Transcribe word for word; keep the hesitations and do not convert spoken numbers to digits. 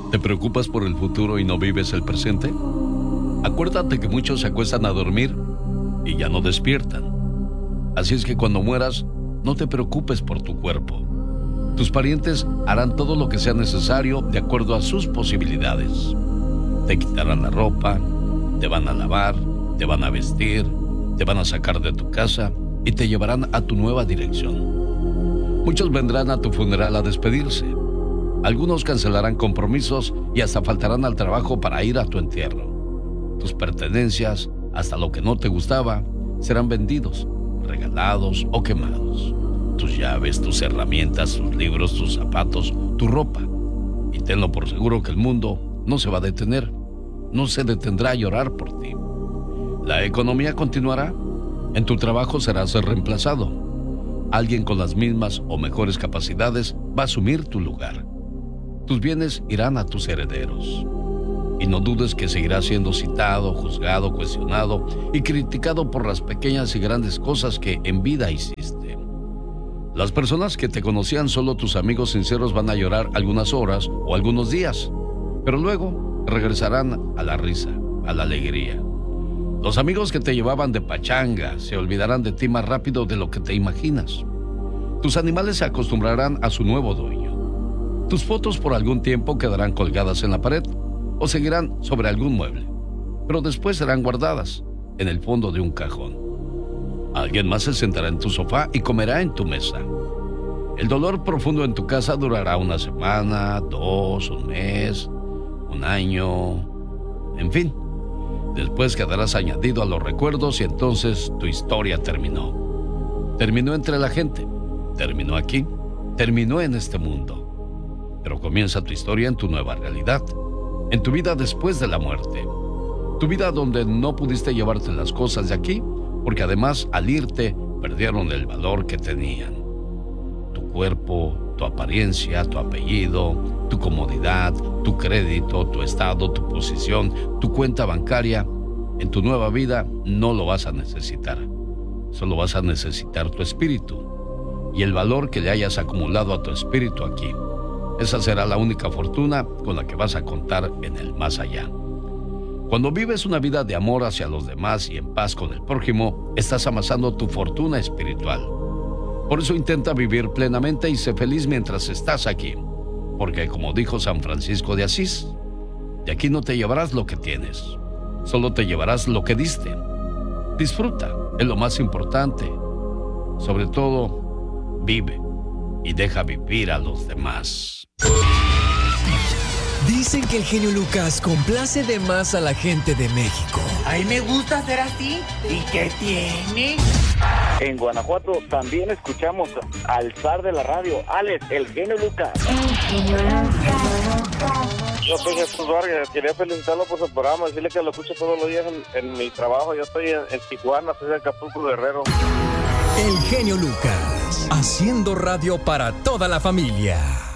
¿Te preocupas por el futuro y no vives el presente? Acuérdate que muchos se acuestan a dormir y ya no despiertan. Así es que cuando mueras, no te preocupes por tu cuerpo. Tus parientes harán todo lo que sea necesario de acuerdo a sus posibilidades. Te quitarán la ropa, te van a lavar, te van a vestir, te van a sacar de tu casa y te llevarán a tu nueva dirección. Muchos vendrán a tu funeral a despedirse. Algunos cancelarán compromisos y hasta faltarán al trabajo para ir a tu entierro. Tus pertenencias, hasta lo que no te gustaba, serán vendidos, regalados o quemados. Tus llaves, tus herramientas, tus libros, tus zapatos, tu ropa. Y tenlo por seguro que el mundo no se va a detener. No se detendrá a llorar por ti. La economía continuará. En tu trabajo serás reemplazado. Alguien con las mismas o mejores capacidades va a asumir tu lugar. Tus bienes irán a tus herederos. Y no dudes que seguirás siendo citado, juzgado, cuestionado y criticado por las pequeñas y grandes cosas que en vida hiciste. Las personas que te conocían solo tus amigos sinceros van a llorar algunas horas o algunos días, pero luego regresarán a la risa, a la alegría. Los amigos que te llevaban de pachanga se olvidarán de ti más rápido de lo que te imaginas. Tus animales se acostumbrarán a su nuevo dueño. Tus fotos por algún tiempo quedarán colgadas en la pared o seguirán sobre algún mueble, pero después serán guardadas en el fondo de un cajón. Alguien más se sentará en tu sofá y comerá en tu mesa. El dolor profundo en tu casa durará una semana, dos, un mes, un año, en fin. Después quedarás añadido a los recuerdos y entonces tu historia terminó. Terminó entre la gente, terminó aquí, terminó en este mundo. Pero comienza tu historia en tu nueva realidad, en tu vida después de la muerte. Tu vida donde no pudiste llevarte las cosas de aquí, porque además al irte perdieron el valor que tenían. Tu cuerpo, tu apariencia, tu apellido, tu comodidad, tu crédito, tu estado, tu posición, tu cuenta bancaria. En tu nueva vida no lo vas a necesitar. Solo vas a necesitar tu espíritu y el valor que le hayas acumulado a tu espíritu aquí. Esa será la única fortuna con la que vas a contar en el más allá. Cuando vives una vida de amor hacia los demás y en paz con el prójimo, estás amasando tu fortuna espiritual. Por eso intenta vivir plenamente y sé feliz mientras estás aquí. Porque como dijo San Francisco de Asís, de aquí no te llevarás lo que tienes, solo te llevarás lo que diste. Disfruta, es lo más importante. Sobre todo, vive y deja vivir a los demás. Dicen que el genio Lucas complace de más a la gente de México. A mí me gusta ser así. ¿Y qué tiene? En Guanajuato también escuchamos al zar de la radio, Alex, el genio Lucas. El genio Lucas. Yo soy Jesús Vargas, quería felicitarlo por su programa, decirle que lo escucho todos los días en, en mi trabajo. Yo estoy en, en Tijuana, soy de Acapulco, Guerrero. El genio Lucas, haciendo radio para toda la familia.